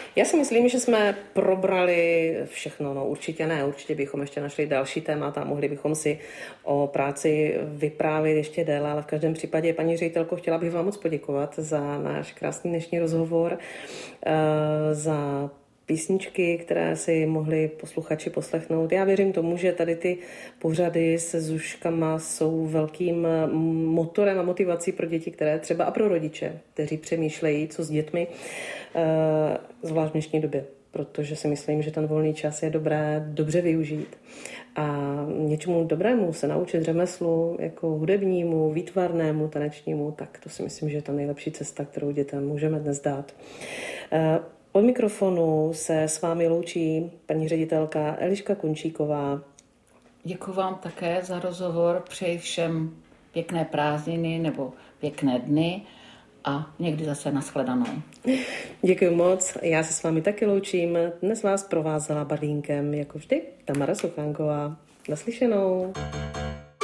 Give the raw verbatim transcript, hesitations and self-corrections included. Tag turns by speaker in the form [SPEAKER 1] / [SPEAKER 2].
[SPEAKER 1] Já si myslím, že jsme probrali všechno. No určitě ne, určitě bychom ještě našli další témata, mohli bychom si o práci vyprávět ještě déle, ale v každém případě, paní ředitelko, chtěla bych vám moc poděkovat za náš krásný dnešní rozhovor, za písničky, které si mohli posluchači poslechnout. Já věřím tomu, že tady ty pořady se Zuškama jsou velkým motorem a motivací pro děti, které třeba a pro rodiče, kteří přemýšlejí, co s dětmi, zvlášť v dnešní době, protože si myslím, že ten volný čas je dobré dobře využít a něčemu dobrému se naučit řemeslu, jako hudebnímu, výtvarnému, tanečnímu, tak to si myslím, že je ta nejlepší cesta, kterou dětem můžeme dnes dát. Od mikrofonu se s vámi loučí paní ředitelka Eliška Končíková.
[SPEAKER 2] Děkuji vám také za rozhovor, přeji všem pěkné prázdniny nebo pěkné dny a někdy zase nashledanou.
[SPEAKER 1] Děkuji moc, já se s vámi taky loučím. Dnes vás provázela Barvínkem jako vždy Tamara Suchánková. Naslyšenou.